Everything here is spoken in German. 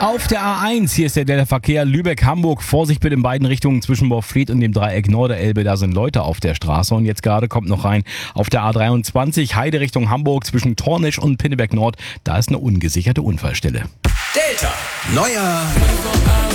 Auf der A1, hier ist der Verkehr Lübeck-Hamburg. Vorsicht bitte in beiden Richtungen zwischen Borfried und dem Dreieck Norderelbe. Da sind Leute auf der Straße. Und jetzt gerade kommt noch rein auf der A23 Heide Richtung Hamburg zwischen Tornisch und Pinneberg Nord. Da ist eine ungesicherte Unfallstelle. Delta. Neuer